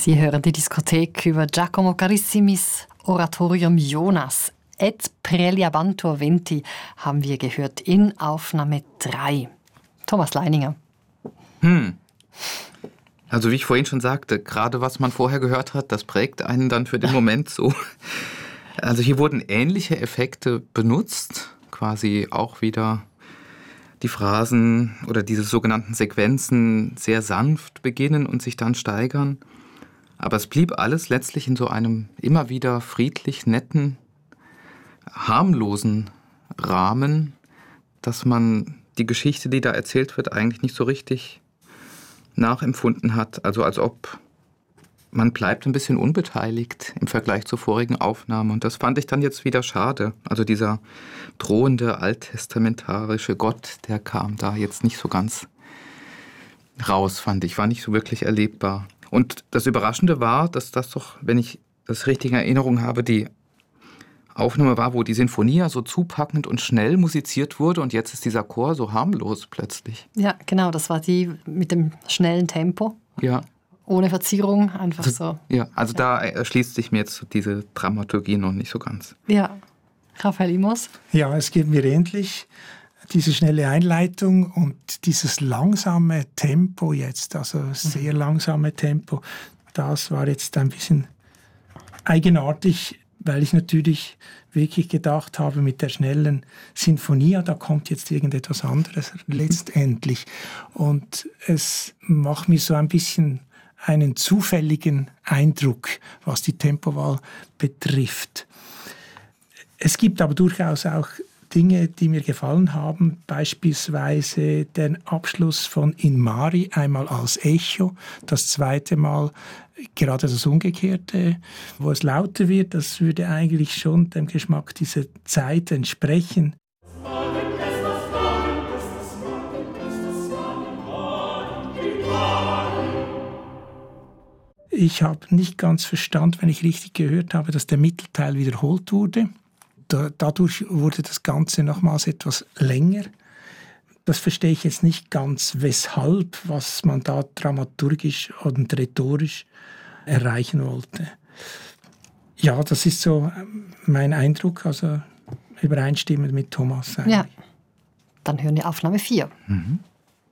Sie hören die Diskothek über Giacomo Carissimis Oratorium Jonas. Et preliabantur venti haben wir gehört in Aufnahme 3. Thomas Leininger. Also wie ich vorhin schon sagte, gerade was man vorher gehört hat, das prägt einen dann für den Moment so. Also hier wurden ähnliche Effekte benutzt, quasi auch wieder die Phrasen oder diese sogenannten Sequenzen sehr sanft beginnen und sich dann steigern. Aber es blieb alles letztlich in so einem immer wieder friedlich, netten, harmlosen Rahmen, dass man die Geschichte, die da erzählt wird, eigentlich nicht so richtig nachempfunden hat. Also als ob man bleibt ein bisschen unbeteiligt im Vergleich zur vorigen Aufnahme. Und das fand ich dann jetzt wieder schade. Also dieser drohende alttestamentarische Gott, der kam da jetzt nicht so ganz raus, fand ich. War nicht so wirklich erlebbar. Und das Überraschende war, dass das doch, wenn ich das richtig in Erinnerung habe, die Aufnahme war, wo die Sinfonia so zupackend und schnell musiziert wurde und jetzt ist dieser Chor so harmlos plötzlich. Ja, genau, das war die mit dem schnellen Tempo. Ja. Ohne Verzierung, einfach so. Ja, also da erschließt sich mir jetzt diese Dramaturgie noch nicht so ganz. Ja, Raphael Immers? Ja, es geht mir ähnlich. Diese schnelle Einleitung und dieses langsame Tempo jetzt, also sehr langsame Tempo, das war jetzt ein bisschen eigenartig, weil ich natürlich wirklich gedacht habe, mit der schnellen Sinfonia, da kommt jetzt irgendetwas anderes letztendlich. Und es macht mir so ein bisschen einen zufälligen Eindruck, was die Tempowahl betrifft. Es gibt aber durchaus auch Dinge, die mir gefallen haben, beispielsweise den Abschluss von In Mari, einmal als Echo, das zweite Mal gerade das Umgekehrte, wo es lauter wird, das würde eigentlich schon dem Geschmack dieser Zeit entsprechen. Ich habe nicht ganz verstanden, wenn ich richtig gehört habe, dass der Mittelteil wiederholt wurde. Dadurch wurde das Ganze nochmals etwas länger. Das verstehe ich jetzt nicht ganz, weshalb, was man da dramaturgisch und rhetorisch erreichen wollte. Ja, das ist so mein Eindruck, also übereinstimmend mit Thomas. Ja, dann hören wir Aufnahme 4. Mhm.